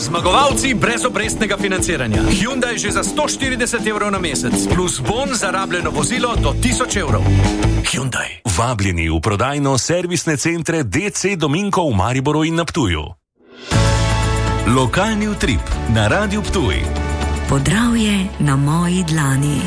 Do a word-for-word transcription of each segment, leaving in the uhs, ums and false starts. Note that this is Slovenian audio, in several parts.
Zmagovalci brez obrestnega financiranja. Hyundai že za sto štirideset evrov na mesec, plus bon za rabljeno vozilo do tisoč evrov. Hyundai. Vabljeni v prodajno servisne centre D C Dominko v Mariboru in na Ptuju. Lokalni utrip na Radiu Ptuj. Podravje na moji dlani.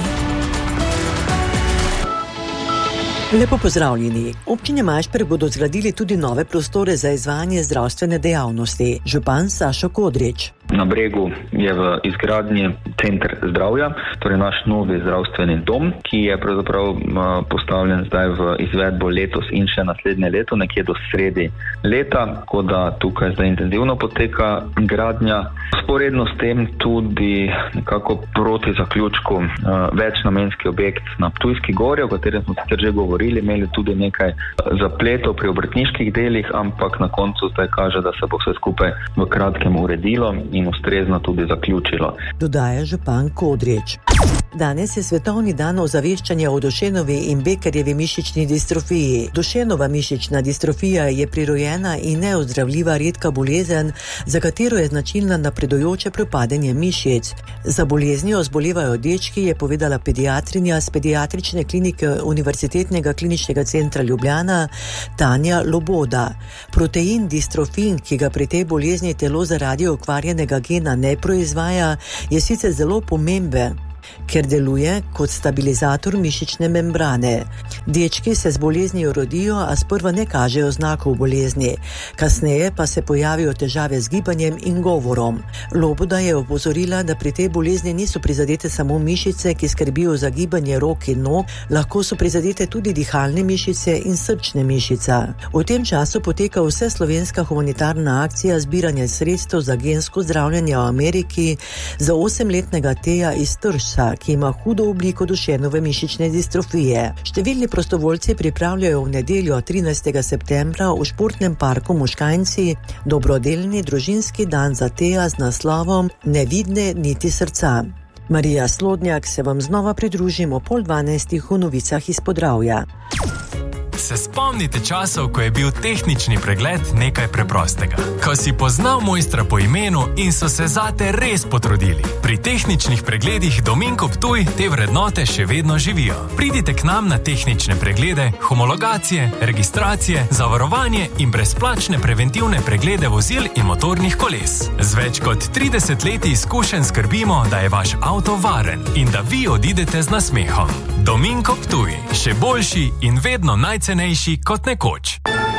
Lepo pozdravljeni. Občine Majšperk bodo zgradili tudi nove prostore za izvajanje zdravstvene dejavnosti. Župan Sašo Kodrič. Na Bregu je v izgradnji center zdravja, torej naš novi zdravstveni dom, ki je pravzaprav postavljen zdaj v izvedbo letos in še naslednje leto, nekje do sredi leta, tako da tukaj zdaj intenzivno poteka gradnja. Sporedno s tem tudi nekako proti zaključku večnamenski objekt na Ptujski gori, o katerem smo sicer že govorili, imeli tudi nekaj zapletov pri obrtniških delih, ampak na koncu zdaj kaže, da se bo vse skupaj v kratkem uredilo in ustrezno tudi zaključilo. Dodaja župan Kodrič. Danes je svetovni dan ozaveščanja o Dušenovi in Beckerjevi mišični distrofiji. Dušenova mišična distrofija je prirojena in neozdravljiva redka bolezen, za katero je značilna napredujoče propadanje mišic. Za boleznijo zbolevajo dečki, je povedala pediatrinja z pediatrične klinike Univerzitetnega kliničnega centra Ljubljana Tanja Loboda. Protein distrofin, ki ga pri tej bolezni telo zaradi okvarjenega gena ne proizvaja, je sicer zelo pomemben, ker deluje kot stabilizator mišične membrane. Dečki se z boleznijo rodijo, a sprva ne kažejo znakov bolezni. Kasneje pa se pojavijo težave z gibanjem in govorom. Loboda je opozorila, da pri tej bolezni niso prizadete samo mišice, ki skrbijo za gibanje rok in nog, lahko so prizadete tudi dihalne mišice in srčne mišice. V tem času poteka vse slovenska humanitarna akcija zbiranja sredstev za gensko zdravljenje v Ameriki za osemletnega Teja iz Trša, ki ima hudo obliko Dušenove mišične distrofije. Številni prostovoljci pripravljajo v nedeljo trinajstega septembra v športnem parku Moškanjci dobrodelni družinski dan za Teja z naslovom Ne vidne niti srca. Marija Slodnjak, se vam znova pridružim o pol dvanajstih v novicah iz Podravja. Se spomnite časov, ko je bil tehnični pregled nekaj preprostega? Ko si poznal mojstra po imenu in so se zate res potrudili. Pri tehničnih pregledih Dominko Ptuj te vrednote še vedno živijo. Pridite k nam na tehnične preglede, homologacije, registracije, zavarovanje in brezplačne preventivne preglede vozil in motornih koles. Z več kot trideset leti izkušenj skrbimo, da je vaš avto varen in da vi odidete z nasmehom. Dominko Ptuj, še boljši in vedno najcenejši kot nekoč.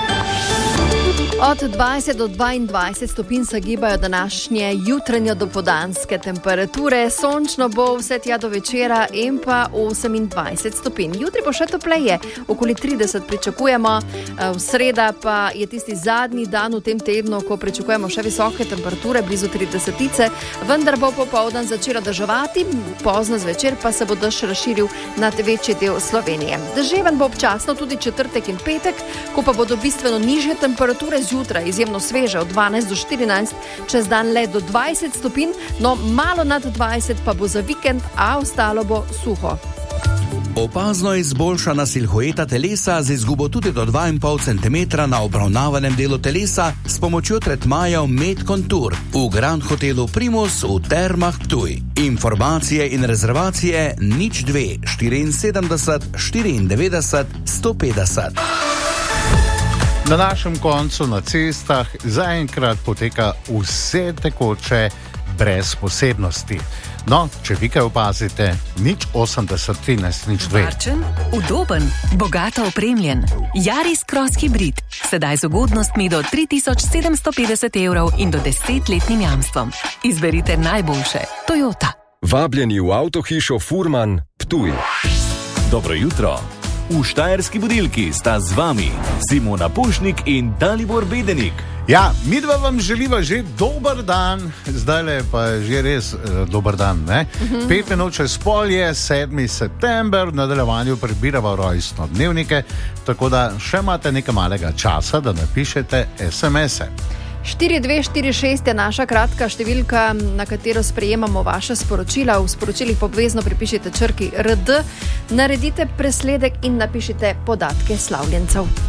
Od dvajset do dvaindvajset stopinj se gibajo današnje jutranjo dopoldanske temperature, sončno bo vse tja do večera in pa osemindvajset stopinj. Jutri bo še topleje, okoli trideset pričakujemo, v sreda pa je tisti zadnji dan v tem tednu, ko pričakujemo še visoke temperature, blizu tridesetice, vendar bo popoldan začelo deževati, pozno zvečer pa se bo dež razširil nad večji del Slovenije. Deževen bo občasno tudi četrtek in petek, ko pa bodo bistveno nižje temperature, zjutraj izjemno sveže od dvanajst do štirinajst, čez dan le do dvajset stopinj, no malo nad dvajset pa bo za vikend, a ostalo bo suho. Opazno izboljšana silhueta telesa z izgubo tudi do dva in pol centimetra na obravnavanem delu telesa s pomočjo tretmajev Med Contour v Grand Hotelu Primus v Termah Ptuj. Informacije in rezervacije nič dve štiriinsedemdeset štiriindevetdeset sto petdeset. Na našem koncu na cestah zaenkrat poteka vse tekoče brez posebnosti. No, če vi kaj opazite, nič osemdeset trinajst nič dve. Varčen, udoben, bogato opremljen. Yaris Cross Hybrid. Sedaj z ugodnostmi do tri tisoč sedemsto petdeset evrov in do desetletnim jamstvom. Izberite najboljše. Toyota. Vabljeni v avtohišo Furman Ptuj. Dobro jutro. V Štajerski budilki sta z vami Simona Pušnik in Dalibor Bedenik. Ja, midva vam želiva že dober dan, zdajle pa je že res uh, dober dan, ne? Uh-huh. Pet minut čez pol je sedmi september, v nadaljevanju prebirava rojstno dnevnike, tako da še imate nekaj malega časa, da napišete es em ese. štiri dve štiri šest je naša kratka številka, na katero sprejemamo vaše sporočila. V sporočilih obvezno pripišite črki er de, naredite presledek in napišite podatke slavljencev.